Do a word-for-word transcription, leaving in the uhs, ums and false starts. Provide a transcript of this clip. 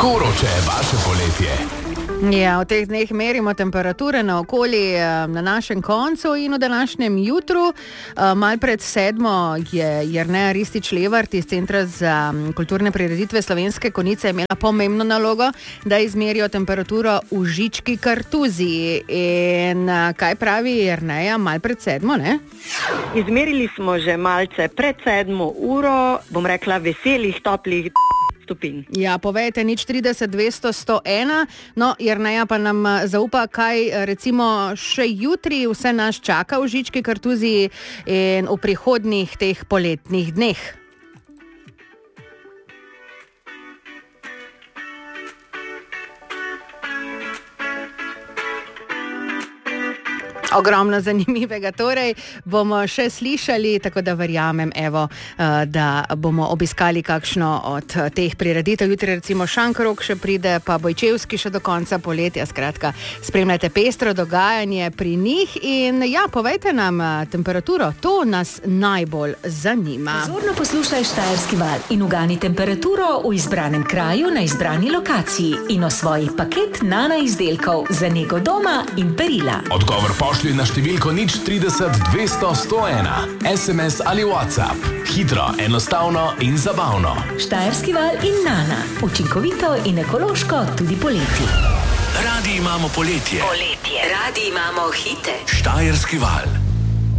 Kako vroče je vaše poletje? Ja, v teh dneh merimo temperature na okoli na našem koncu in v današnjem jutru. Mal pred sedmo je Jerneja Ristič-Levart iz Centra za kulturne prireditve Slovenske Konjice imela pomembno nalogo, da izmerijo temperaturo v Žički Kartuziji. In kaj pravi Jerneja mal pred sedmo, ne? Izmerili smo že malce pred sedmo uro, bom rekla veselih, toplih stopinj. Ja, povejte, nič trideset, dvesto, sto ena. No, Jerneja pa nam zaupa, kaj recimo še jutri vse nas čaka v Žički Kartuziji in v prihodnjih teh poletnih dneh. Ogromno zanimivega, torej bomo še slišali, tako da verjamem, evo, da bomo obiskali kakšno od teh prireditev. Jutri recimo Šankrok še pride, pa Bojčevski še do konca poletja. Skratka, spremljate pestro dogajanje pri njih in ja, povejte nam temperaturo, to nas najbolj zanima. Pozorno poslušaj Štajerski val in ugani temperaturo v izbranem kraju na izbrani lokaciji in osvoji paket Nana izdelkov za nego doma in perila. Odgovor pošlji na številko nič trideset, dvesto, sto ena. es em es ali WhatsApp. Hitro, enostavno in zabavno. Štajerski val in Nana. Učinkovito in ekološko tudi poleti. Radi imamo poletje. Poletje. Radi imamo hite. Štajerski val.